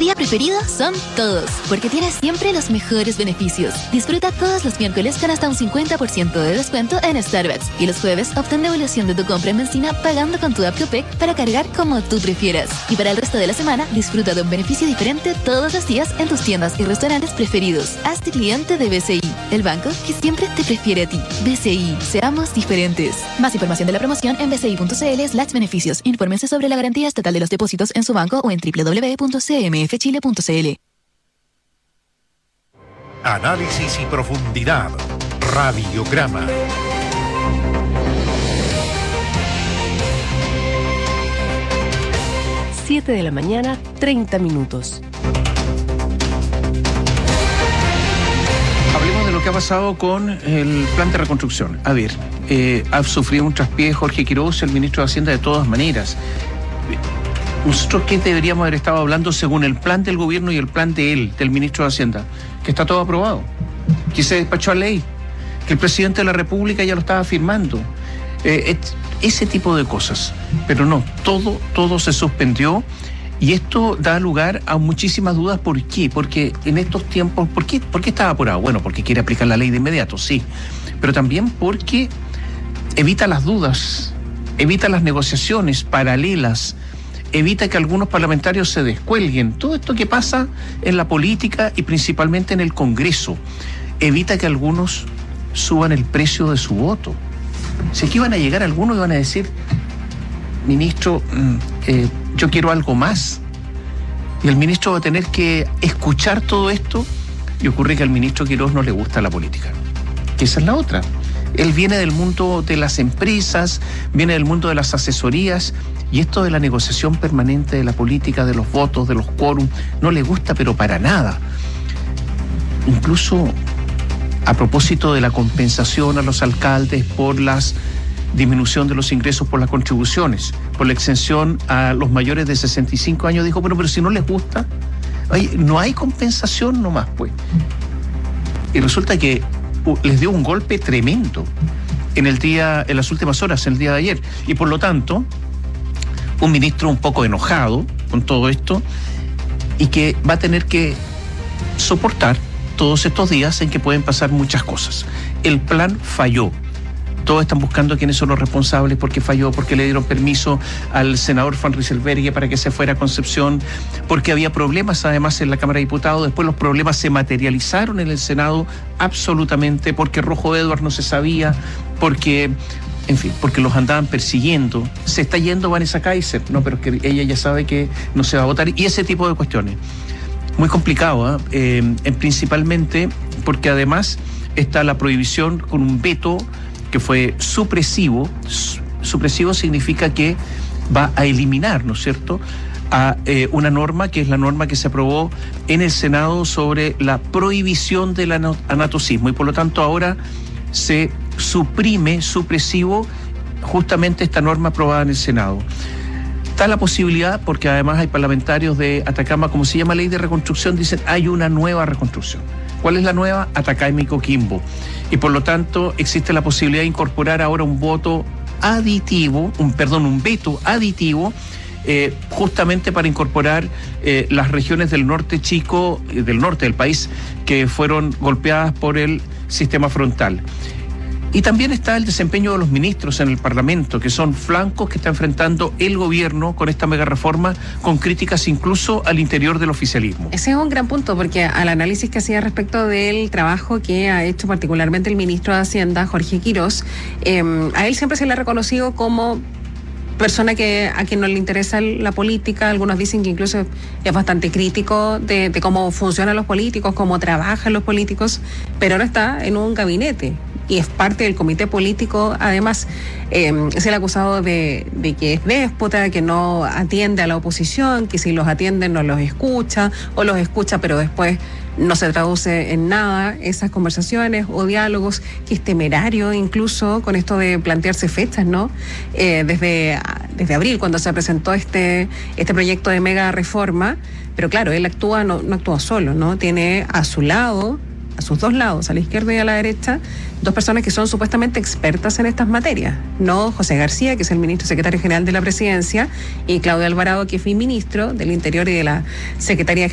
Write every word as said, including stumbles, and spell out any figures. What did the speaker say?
día preferido son todos, porque tienes siempre los mejores beneficios. Disfruta todos los miércoles con hasta un cincuenta por ciento de descuento en Starbucks. Y los jueves obtén devolución de tu compra en benzina pagando con tu app Copec para cargar como tú prefieras. Y para el resto de la semana, disfruta de un beneficio diferente todos los días en tus tiendas y restaurantes preferidos. Hazte cliente de B C I, el banco que siempre te prefiere a ti. B C I, seamos diferentes. Más información de la promoción en bci.cl slash beneficios. Infórmense sobre la garantía estatal de los depósitos en su banco o en doble u doble u doble u punto c m f chile punto c l. Análisis y profundidad. Radiograma. siete de la mañana, treinta minutos. Hablemos de lo que ha pasado con el plan de reconstrucción. A ver, eh, ha sufrido un traspié Jorge Quiroz, el ministro de Hacienda, de todas maneras. ¿Nosotros qué deberíamos haber estado hablando según el plan del gobierno y el plan de él, del ministro de Hacienda? Que está todo aprobado, que se despachó a ley, que el presidente de la República ya lo estaba firmando. Eh, et, ese tipo de cosas. Pero no, todo, todo se suspendió. Y esto da lugar a muchísimas dudas. ¿Por qué? Porque en estos tiempos, ¿por qué, ¿por qué estaba apurado? Bueno, porque quiere aplicar la ley de inmediato, sí. Pero también porque evita las dudas, evita las negociaciones paralelas, evita que algunos parlamentarios se descuelguen. Todo esto que pasa en la política y principalmente en el Congreso. Evita que algunos suban el precio de su voto. Si aquí van a llegar algunos y van a decir, ministro, eh, yo quiero algo más. Y el ministro va a tener que escuchar todo esto. Y ocurre que al ministro Quiroz no le gusta la política. Que esa es la otra. Él viene del mundo de las empresas, viene del mundo de las asesorías, y esto de la negociación permanente de la política, de los votos, de los quórum, no le gusta, pero para nada. Incluso a propósito de la compensación a los alcaldes por la disminución de los ingresos por las contribuciones, por la exención a los mayores de sesenta y cinco años, dijo, bueno, pero si no les gusta, oye, no hay compensación nomás, pues. Y resulta que les dio un golpe tremendo en el día, en las últimas horas, en el día de ayer. Y por lo tanto, un ministro un poco enojado con todo esto y que va a tener que soportar todos estos días en que pueden pasar muchas cosas. El plan falló. Todos están buscando quiénes son los responsables, porque falló, porque le dieron permiso al senador Juan Rieselberghe para que se fuera a Concepción, porque había problemas además en la Cámara de Diputados, después los problemas se materializaron en el Senado absolutamente, porque Rojo Edwards no se sabía, porque, en fin, porque los andaban persiguiendo. Se está yendo Vanessa Kaiser, no, pero es que ella ya sabe que no se va a votar, y ese tipo de cuestiones. Muy complicado, ¿eh? Eh, principalmente porque además está la prohibición con un veto que fue supresivo. Supresivo significa que va a eliminar, ¿no es cierto?, a eh, una norma que es la norma que se aprobó en el Senado sobre la prohibición del anatocismo, y por lo tanto ahora se suprime, supresivo, justamente esta norma aprobada en el Senado. Está la posibilidad, porque además hay parlamentarios de Atacama, como se llama ley de reconstrucción, dicen hay una nueva reconstrucción. ¿Cuál es la nueva? Atacama y Coquimbo. Y por lo tanto existe la posibilidad de incorporar ahora un voto aditivo, un perdón, un veto aditivo, eh, justamente para incorporar eh, las regiones del norte chico, eh, del norte del país, que fueron golpeadas por el sistema frontal. Y también está el desempeño de los ministros en el Parlamento, que son flancos que está enfrentando el gobierno con esta mega reforma, con críticas incluso al interior del oficialismo. Ese es un gran punto, porque al análisis que hacía respecto del trabajo que ha hecho particularmente el ministro de Hacienda, Jorge Quiroz, eh, a él siempre se le ha reconocido como persona que a quien no le interesa la política. Algunos dicen que incluso es bastante crítico de, de cómo funcionan los políticos, cómo trabajan los políticos, pero ahora está en un gabinete y es parte del comité político. Además, eh, es el acusado de, de que es déspota, que no atiende a la oposición, que si los atiende no los escucha, o los escucha pero después no se traduce en nada esas conversaciones o diálogos, que es temerario incluso con esto de plantearse fechas, ¿no? Eh, desde, desde abril, cuando se presentó este, este proyecto de mega reforma, pero claro, él actúa, no, no actúa solo, ¿no? Tiene a su lado, a sus dos lados, a la izquierda y a la derecha, dos personas que son supuestamente expertas en estas materias, ¿no? José García, que es el ministro secretario general de la Presidencia, y Claudio Alvarado, que fue ministro del Interior y de la Secretaría